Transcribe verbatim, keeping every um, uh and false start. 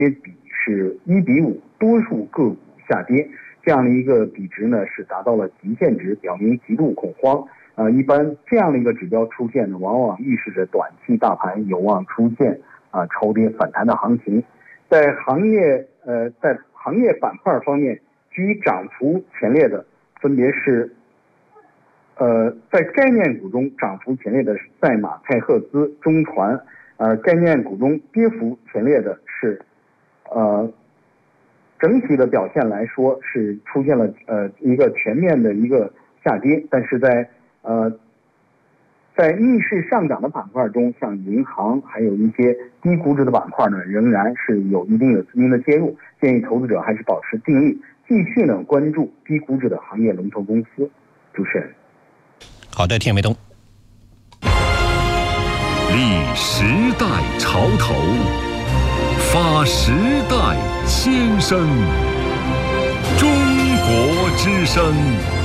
跌比是一比五，多数个股下跌，这样的一个比值呢是达到了极限值，表明极度恐慌。呃，一般这样的一个指标出现呢，往往预示着短期大盘有望出现啊、呃、超跌反弹的行情。在行业呃在行业板块方面，居于涨幅前列的分别是，呃，在概念股中涨幅前列的是赛马、泰赫兹、中船，呃，概念股中跌幅前列的是，呃，整体的表现来说是出现了呃一个全面的一个下跌，但是在呃在逆势上涨的板块中，像银行还有一些低估值的板块呢，仍然是有一定的资金的介入，建议投资者还是保持定力，继续呢关注低估值的行业龙头公司。主持人， 好的，田维东。 立时代潮头，发时代先声，中国之声。